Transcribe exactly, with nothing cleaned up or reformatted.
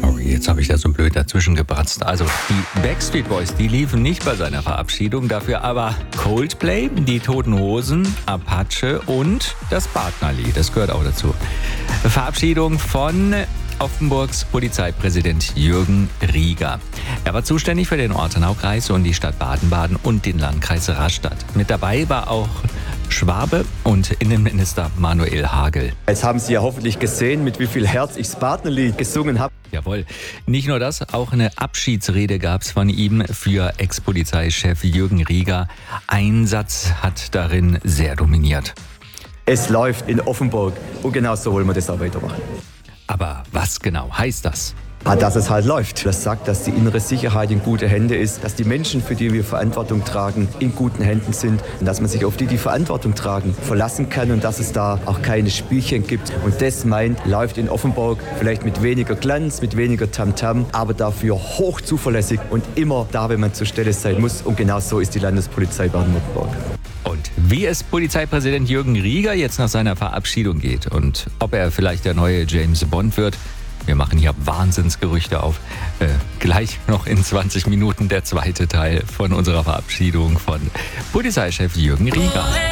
Sorry, jetzt habe ich da so blöd dazwischen gepratzt. Also die Backstreet Boys, die liefen nicht bei seiner Verabschiedung, dafür aber Coldplay, die Toten Hosen, Apache und das Partnerlied, das gehört auch dazu. Verabschiedung von Offenburgs Polizeipräsident Jürgen Rieger. Er war zuständig für den Ortenaukreis und die Stadt Baden-Baden und den Landkreis Rastatt. Mit dabei war auch Schwabe und Innenminister Manuel Hagel. Jetzt haben Sie ja hoffentlich gesehen, mit wie viel Herz ich das Partnerlied gesungen habe. Jawohl. Nicht nur das, auch eine Abschiedsrede gab es von ihm für Ex-Polizeichef Jürgen Rieger. Ein Satz hat darin sehr dominiert. Es läuft in Offenburg und genau so wollen wir das auch weitermachen. Aber was genau heißt das? Ah, dass es halt läuft. Das sagt, dass die innere Sicherheit in gute Hände ist, dass die Menschen, für die wir Verantwortung tragen, in guten Händen sind und dass man sich auf die, die Verantwortung tragen, verlassen kann und dass es da auch keine Spielchen gibt. Und das meint, läuft in Offenburg vielleicht mit weniger Glanz, mit weniger Tamtam, aber dafür hoch zuverlässig und immer da, wenn man zur Stelle sein muss. Und genau so ist die Landespolizei Baden-Württemberg. Und wie es Polizeipräsident Jürgen Rieger jetzt nach seiner Verabschiedung geht und ob er vielleicht der neue James Bond wird, wir machen hier Wahnsinnsgerüchte auf. Äh, gleich noch in zwanzig Minuten der zweite Teil von unserer Verabschiedung von Polizeichef Jürgen Rieger.